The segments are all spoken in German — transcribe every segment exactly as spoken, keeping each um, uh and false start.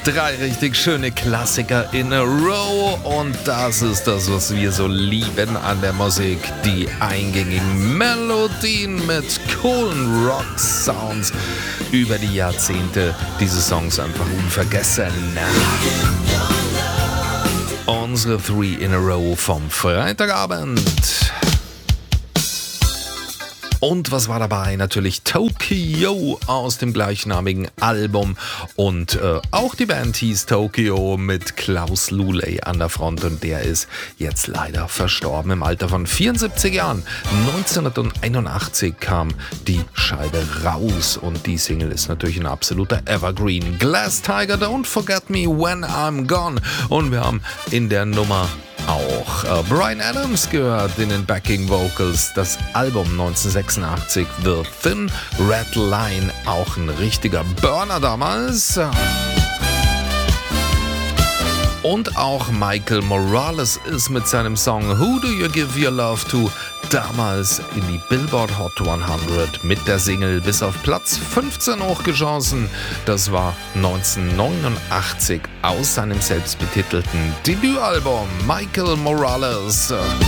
Drei richtig schöne Klassiker in a row und das ist das, was wir so lieben an der Musik. Die eingängigen Melodien mit coolen Rock-Sounds über die Jahrzehnte. Diese Songs einfach unvergessen. Unsere Three in a Row vom Freitagabend. Und was war dabei? Natürlich Tokyo aus dem gleichnamigen Album. Und äh, auch die Band hieß Tokyo mit Klaus Luley an der Front. Und der ist jetzt leider verstorben im Alter von vierundsiebzig Jahren. neunzehnhunderteinundachtzig kam die Scheibe raus. Und die Single ist natürlich ein absoluter Evergreen. Glass Tiger, Don't Forget Me When I'm Gone. Und wir haben in der Nummer auch äh, Bryan Adams gehört in den Backing Vocals. Das Album neunzehnhundertsechsundachtzig, The Thin Red Line, auch ein richtiger Burner damals. Und auch Michael Morales ist mit seinem Song Who Do You Give Your Love To damals in die Billboard Hot hundert mit der Single bis auf Platz fünfzehn hochgeschossen. Das war neunzehnhundertneunundachtzig aus seinem selbstbetitelten Debütalbum Michael Morales.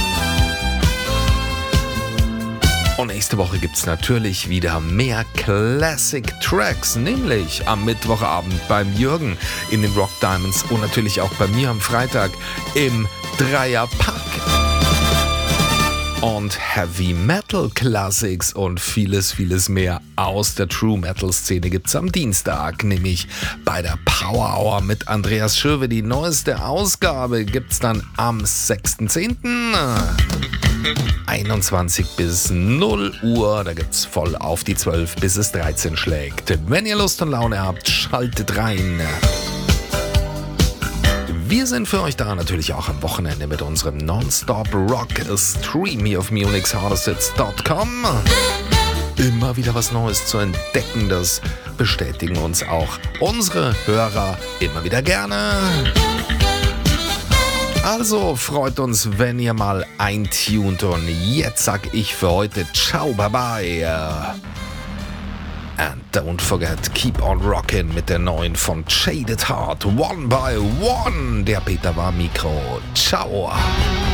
Und nächste Woche gibt's natürlich wieder mehr Classic Tracks, nämlich am Mittwochabend beim Jürgen in den Rock Diamonds und natürlich auch bei mir am Freitag im Dreierpack. Und Heavy Metal Classics und vieles, vieles mehr aus der True Metal Szene gibt's am Dienstag, nämlich bei der Power Hour mit Andreas Schöwe. Die neueste Ausgabe gibt's dann am sechsten zehnten einundzwanzig bis null Uhr, da gibt's voll auf die zwölf, bis es dreizehn schlägt. Wenn ihr Lust und Laune habt, schaltet rein. Wir sind für euch da natürlich auch am Wochenende mit unserem Non-Stop Rock Stream hier auf munich hardest hits dot com. Immer wieder was Neues zu entdecken, das bestätigen uns auch unsere Hörer immer wieder gerne. Also freut uns, wenn ihr mal eintunt und jetzt sag ich für heute ciao, bye bye. And don't forget, keep on rockin' mit der neuen von Shaded Heart, One by One. Der Peter war Mikro. Ciao.